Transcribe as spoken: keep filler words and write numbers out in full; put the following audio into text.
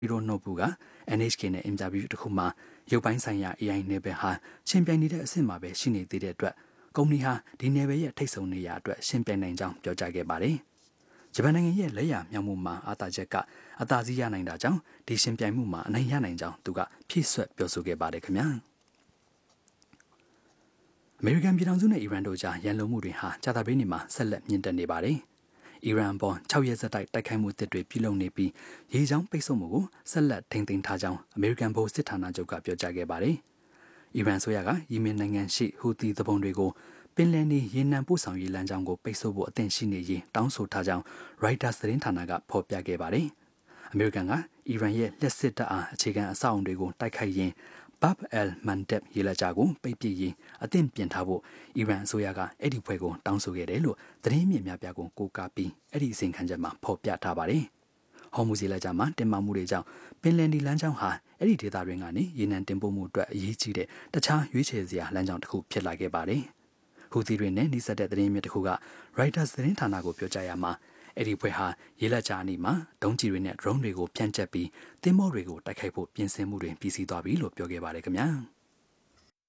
ီရိုနိုဘူက N H K နဲ့အင်တာဗျူးတစ်ခုမှာရုပ်ပိုင်းဆိုင်ရာ A I နယ်ပယ်ဟာရှင်ပြိုင်နေတဲ့အဆင့်မှာပဲရှိနေသေးတဲ့အတွက်ကုမ္ပဏီဟာဒီနယ်ပယ်ရဲ့ထိပ်ဆုံးနေရာအတွက်ရှင်ပြိုင်နိုင်ကြောင်းပြောကြားခဲ့ပါတယ်။ဂျပန်နိုင်ငံရဲ့လက်ရမြောက်မှုမှာအာသာချက်ကအသာစီးရနိုင်တာကြောင့်ဒီရှင်ပြိုင်မှုမှာအနိုင်ရနိုင်ကြောင်းသူကဖြည့်ဆွတ်ပြောဆိုခဲ့ပါတယ်ခင်ဗျာ။အမေရိကန်ပြည်ထောင်စုနဲ့အီရန်တို့ကြားရန်လိုမှုတွေဟာကြာသပတေးနေ့မှာဆက်လက်မြင့်တက်နေပါတယ်။အီရန်ပေါ်၆ရက်ဆက်တိုက်တိုက်ခိုက်မှုတစ်တွေပြုလုပ်နေပြီးရေကြောင်းပိတ်ဆို့မှုကိုဆက်လက်ထိန်းသိမ်းထားကြောင်းအမေရိကန်ဗဟိုစစ်ဌာနချုပ်ကပြောကြားခဲ့ပါတယ်။အီရန်ဆိုရကယီမင်နိုင်ငံရှိဟူသီသဘုံတွေကိုပင်လယ်နီရေနံပို့ဆောင်ရေးလမ်းကြောင်းကိုပိတ်ဆို့ဖို့အသင့်ရှိနေရေးတောင်းဆိုထားကြောင်း Reuters သတင်းဌာနကဖော်ပြခဲ့ပါတယ်။အမေရိကန်ကအီရန်ရဲ့လက်စစ်တပ်အားအခြေခံအဆောက်အုံတွေကိုတိုက်ခိုက်ရင်းBab al-Mandeb ရေလက်ကြားကိုပိတ်ပစ်ရေးအသင့်ပြင်ထားဖို့အီရန်အစိုးရကအဲ့ဒီဖွဲ့ကိုတောင်းဆိုခဲ့တယ်လို့သတင်းမြစ်များပြားကိုကိုးကားပြီးအဲ့ဒီအစီအခံချက်မှာဖော်ပြထားပါတယ်။ဟော်မူဇီလက်ကြားမှာတင်မာမှုတွေကြောင့်ပင်လယ်နီလမ်းကြောင်းဟာအဲ့ဒီဒေသတွင်းကနေရေနံတင်ပို့မှုအတွက်အရေးကြီးတဲ့တခြားရွေးချယ်စရာလမ်းကြောင်းတစ်ခုဖြစ်လာခဲ့ပါတယ်။ဟူသီတွေနဲ့နှိစက်တဲ့သတင်းမြစ်တစ်ခုက Reuters သတင်းဌာနကိုပြောကြားရမှာအဲ့ဒီဖွဲ့ဟာရေလက်ကြားအနီးမှာဒုံးကျည်တွေနဲ့ drone တွေကိုဖြန့်ကျက်ပြီးသင်္ဘောတွေကိုတိုက်ခိုက်ဖို့ပြင်ဆင်မှုတွေပြီးစီးသွားပြီလို့ပြောခဲ့ပါတယ်ခင်ဗျာ။